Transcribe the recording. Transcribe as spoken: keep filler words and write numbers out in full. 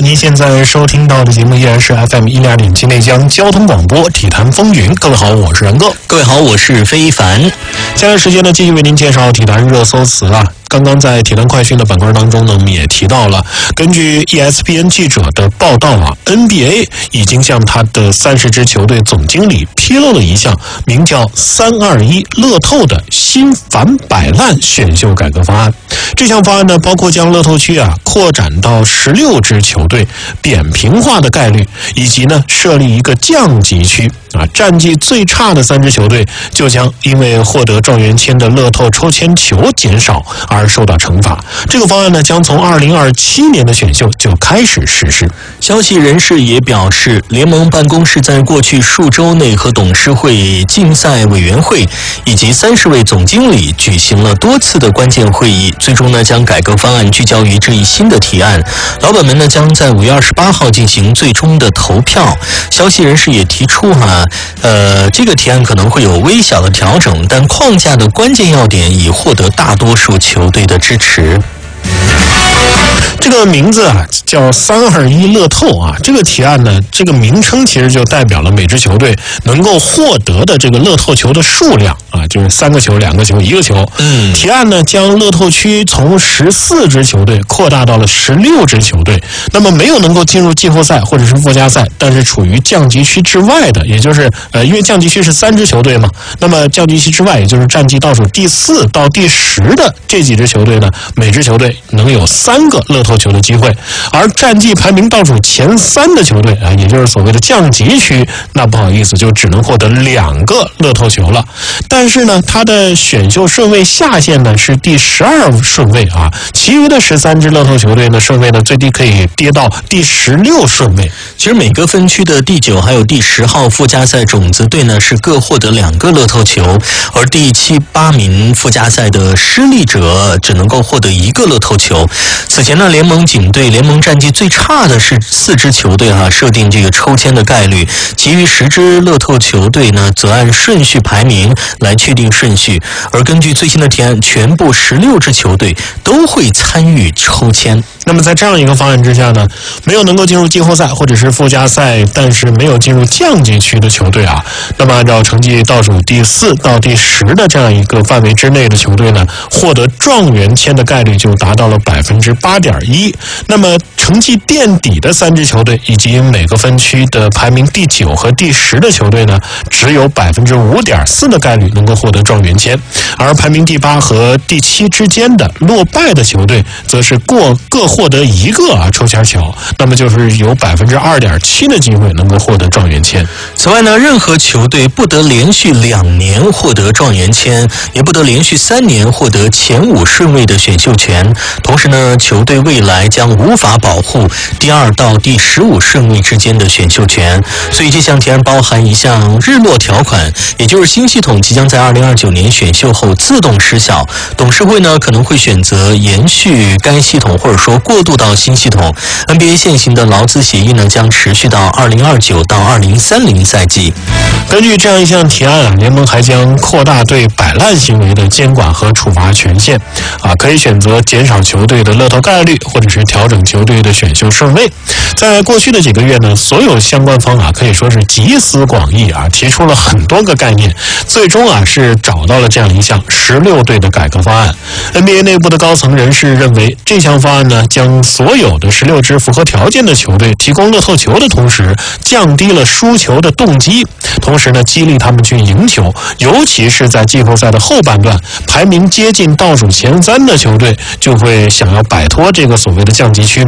您现在收听到的节目依然是 F M 一零二点七内江交通广播体坛风云。各位好，我是然哥。 各位好，我是非凡。 接下来时间呢，继续为您介绍体坛热搜词啊。刚刚在体坛快讯的板块当中呢，我们也提到了，根据 E S P N 记者的报道啊 ，N B A 已经向他的三十支球队总经理披露了一项名叫“三二一乐透”的新反摆烂选秀改革方案。这项方案呢，包括将乐透区啊扩展到十六支球队，扁平化的概率，以及呢设立一个降级区啊，战绩最差的三支球队就将因为获得状元签的乐透抽签球减少而受到惩罚。这个方案呢，将从二零二七年的选秀就开始实施。 消息人士也表示，联盟办公室在过去数周内和董事会、竞赛委员会以及三十位总经理举行了多次的关键会议，最终呢将改革方案聚焦于这一新的提案。老板们呢将在五月二十八号进行最终的投票。消息人士也提出哈、啊，呃，这个提案可能会有微小的调整，但框架的关键要点已获得大多数球队的支持。 这个名字啊叫三二一乐透啊，这个提案呢，这个名称其实就代表了每支球队能够获得的这个乐透球的数量啊，就是三个球、两个球、一个球。嗯，提案呢将乐透区从十四支球队扩大到了十六支球队。那么没有能够进入季后赛或者是附加赛，但是处于降级区之外的，也就是呃，因为降级区是三支球队嘛，那么降级区之外，也就是战绩倒数第四到第十的这几支球队呢，每支球队能有三个乐透球的机会，而战绩排名倒数前三的球队啊，也就是所谓的降级区，那不好意思，就只能获得两个乐透球了。但是呢，它的选秀顺位下限呢是第十二顺位啊，其余的十三支乐透球队呢，顺位呢最低可以跌到第十六顺位。 其实每个分区的第九还有第十号附加赛种子队呢是各获得两个乐透球，而第七八名附加赛的失利者只能够获得一个乐透球。此前呢，联盟仅对联盟战绩最差的是四支球队哈、啊、设定这个抽签的概率，其余十支乐透球队呢则按顺序排名来确定顺序。而根据最新的提案，全部十六支球队都会参与抽签。 那么在这样一个方案之下呢，没有能够进入季后赛或者是附加赛，但是没有进入降级区的球队啊，那么按照成绩倒数第四到第十的这样一个范围之内的球队呢，获得状元签的概率就达到了百分之八点一。那么成绩垫底的三支球队以及每个分区的排名第九和第十的球队呢，只有百分之五点四的概率能够获得状元签，而排名第八和第七之间的落败的球队，则是过各获得一个啊抽签球，那么就是有百分之二点七的机会能够获得状元签。 此外呢，任何球队不得连续两年获得状元签，也不得连续三年获得前五顺位的选秀权。同时呢，球队未来将无法保护第二到第十五顺位之间的选秀权。所以这项提案包含一项日落条款，也就是新系统即将在二零二九年选秀后自动失效。董事会呢可能会选择延续该系统，或者说过渡到新系统。 N B A 现行的劳资协议呢将持续到二零二九到二零三零赛季。 根据这样一项提案啊，联盟还将扩大对摆烂行为的监管和处罚权限啊，可以选择减少球队的乐透概率，或者是调整球队的选秀顺位。在过去的几个月呢，所有相关方啊可以说是集思广益啊，提出了很多个概念，最终啊是找到了这样一项十六队的改革方案。N B A 内部的高层人士认为，这项方案呢将所有的十六支符合条件的球队提供乐透球的同时，降低了输球的动机，同时呢激励他们去赢球，尤其是在季后赛的后半段，排名接近倒数前三的球队就会想要摆脱这个所谓的降级区。